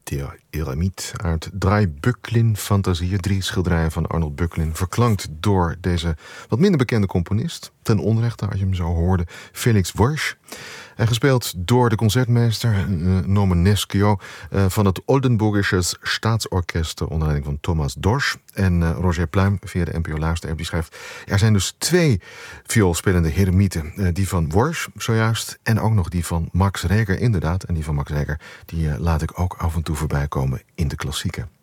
Der Eremiet uit Drei Böcklin Fantasieën. 3 schilderijen van Arnold Böcklin, verklankt door deze wat minder bekende componist. Ten onrechte, als je hem zo hoorde, Felix Worsch. En gespeeld door de concertmeester Norman Nescio van het Oldenburgische Staatsorchester onder leiding van Thomas Dorsch. En Roger Pluim via de NPO Luister-app die schrijft: er zijn dus 2 vioolspelende heremieten. Die van Worsch zojuist en ook nog die van Max Reger, inderdaad. En die van Max Reger die laat ik ook af en toe voorbij komen in de klassieken.